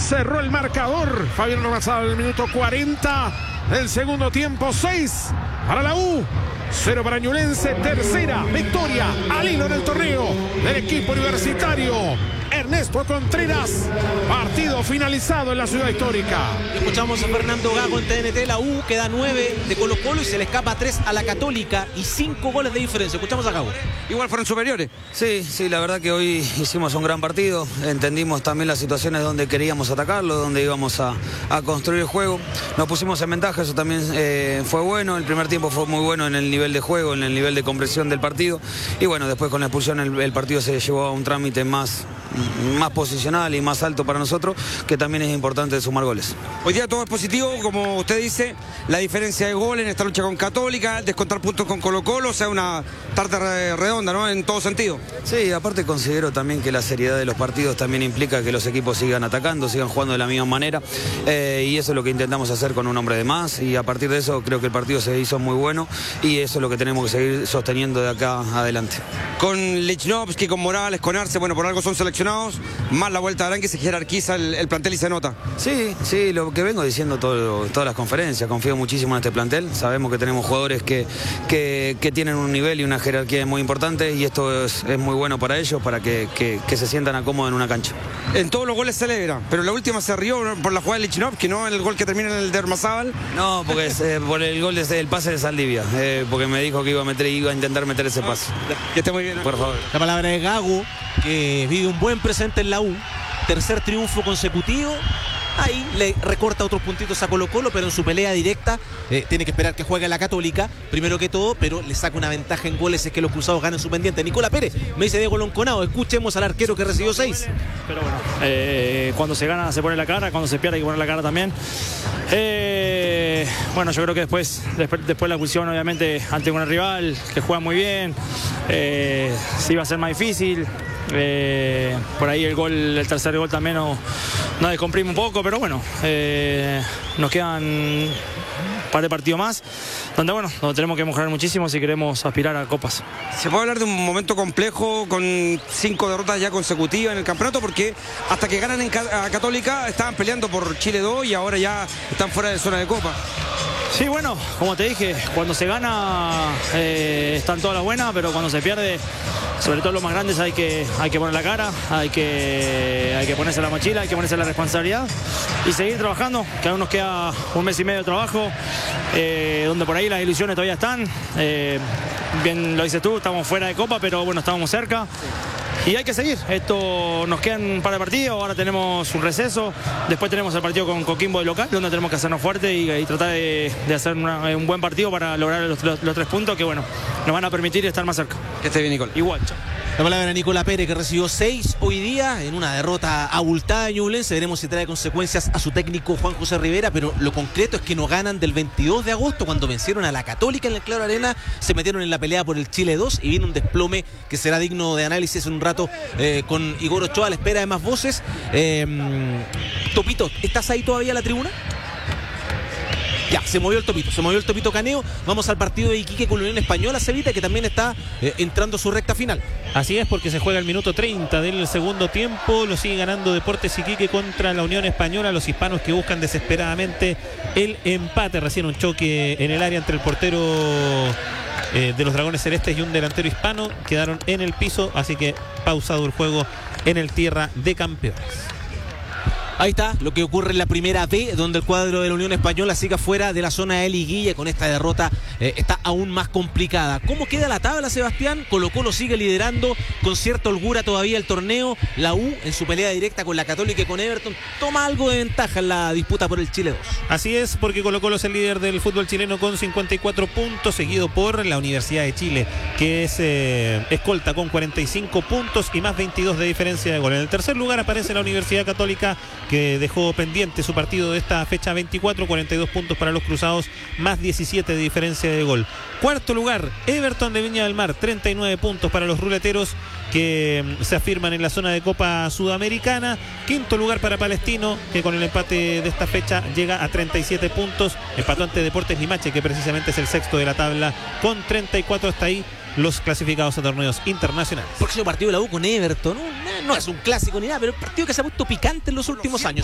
cerró el marcador. Fabián Ormazábal en el minuto 40 del segundo tiempo. 6 para la U, 0 para Ñublense. Tercera victoria al hilo del torneo del equipo universitario Ernesto Contreras. Partido finalizado en la ciudad histórica. Escuchamos a Fernando Gago en TNT. La U queda 9 de Colo Colo y se le escapa 3 a la Católica y 5 goles de diferencia. Escuchamos a Gago. Igual fueron superiores. Sí, la verdad que hoy hicimos un gran partido. Entendimos también las situaciones donde queríamos atacarlo, donde íbamos a construir el juego. Nos pusimos en ventaja, eso también fue bueno. El primer tiempo fue muy bueno en el nivel de juego, en el nivel de compresión del partido. Y bueno, después con la expulsión el partido se llevó a un trámite más posicional y más alto para nosotros, que también es importante sumar goles. Hoy día todo es positivo, como usted dice, la diferencia de goles en esta lucha con Católica, descontar puntos con Colo Colo, o sea, una tarta redonda, ¿no? En todo sentido. Sí, aparte considero también que la seriedad de los partidos también implica que los equipos sigan atacando, sigan jugando de la misma manera, y eso es lo que intentamos hacer con un hombre de más, y a partir de eso creo que el partido se hizo muy bueno, y eso es lo que tenemos que seguir sosteniendo de acá adelante. Con Lichnowsky, con Morales, con Arce, bueno, por algo son seleccionados, más la vuelta de Arán, que se jerarquiza el plantel y se nota. Sí, lo que vengo diciendo todas las conferencias, confío muchísimo en este plantel, sabemos que tenemos jugadores que tienen un nivel y una jerarquía muy importante, y esto es muy bueno para ellos, para que se sientan cómodos en una cancha. En todos los goles celebra, pero la última se rió por la jugada de Lichnowsky, ¿no? El gol que termina en el de Ormazábal. No, porque es por el gol del pase de Saldivia, porque me dijo que iba a intentar meter ese pase. Que esté muy bien, ¿no? Por favor. La palabra de Gago, que vive un buen presente en la U. Tercer triunfo consecutivo. Ahí le recorta otros puntitos a Colo Colo, pero en su pelea directa tiene que esperar que juegue la Católica, primero que todo, pero le saca una ventaja en goles, es que los cruzados ganan su pendiente. Nicolás Pérez, me dice Diego Lonconado, escuchemos al arquero que recibió 6. Pero bueno, cuando se gana se pone la cara, cuando se pierde hay que poner la cara también. Bueno, yo creo que después la expulsión, obviamente, ante un rival que juega muy bien, sí va a ser más difícil. Por ahí el tercer gol también nos descomprime un poco, pero bueno, nos quedan un par de partidos más donde tenemos que mejorar muchísimo si queremos aspirar a copas. ¿Se puede hablar de un momento complejo con 5 derrotas ya consecutivas en el campeonato? Porque hasta que ganan a Católica estaban peleando por Chile 2 y ahora ya están fuera de zona de copa. Sí, bueno, como te dije, cuando se gana están todas las buenas, pero cuando se pierde, sobre todo los más grandes, hay que poner la cara, hay que ponerse la mochila, hay que ponerse la responsabilidad y seguir trabajando, que aún nos queda un mes y medio de trabajo, donde por ahí las ilusiones todavía están. Bien lo dices tú, estamos fuera de copa, pero bueno, estábamos cerca. Y hay que seguir, esto nos quedan un par de partidos, ahora tenemos un receso, después tenemos el partido con Coquimbo de local, donde tenemos que hacernos fuertes y tratar de hacer un buen partido para lograr los 3 puntos que nos van a permitir estar más cerca. Que esté bien, Nicolás. Igual, chao. La palabra de Nicolás Pérez, que recibió 6 hoy día en una derrota abultada de Ñublense. Veremos si trae consecuencias a su técnico Juan José Rivera, pero lo concreto es que no ganan del 22 de agosto, cuando vencieron a la Católica en el Claro Arena, se metieron en la pelea por el Chile 2 y viene un desplome que será digno de análisis en un rato con Igor Ochoa a la espera de más voces. Topito, ¿estás ahí todavía en la tribuna? Ya, se movió el Topito Caneo. Vamos al partido de Iquique con la Unión Española, Cevita, que también está entrando a su recta final. Así es, porque se juega el minuto 30 del segundo tiempo. Lo sigue ganando Deportes Iquique contra la Unión Española. Los hispanos que buscan desesperadamente el empate. Recién un choque en el área entre el portero de los Dragones Celestes y un delantero hispano. Quedaron en el piso, así que pausado el juego en el Tierra de Campeones. Ahí está lo que ocurre en la primera B, donde el cuadro de la Unión Española sigue fuera de la zona de liguilla. Con esta derrota está aún más complicada. ¿Cómo queda la tabla, Sebastián? Colo Colo sigue liderando con cierta holgura todavía el torneo. La U, en su pelea directa con la Católica y con Everton, toma algo de ventaja en la disputa por el Chile 2. Así es, porque Colo Colo es el líder del fútbol chileno con 54 puntos, seguido por la Universidad de Chile, que es escolta con 45 puntos y más 22 de diferencia de gol. En el tercer lugar aparece la Universidad Católica, que dejó pendiente su partido de esta fecha 24, 42 puntos para los cruzados, más 17 de diferencia de gol. Cuarto lugar, Everton de Viña del Mar, 39 puntos para los ruleteros, que se afirman en la zona de Copa Sudamericana. Quinto lugar para Palestino, que con el empate de esta fecha llega a 37 puntos. Empató ante Deportes Limache, que precisamente es el sexto de la tabla, con 34. Hasta ahí los clasificados a torneos internacionales. Próximo partido de la U con Everton, no es un clásico ni nada, pero el partido que se ha puesto picante en los últimos años.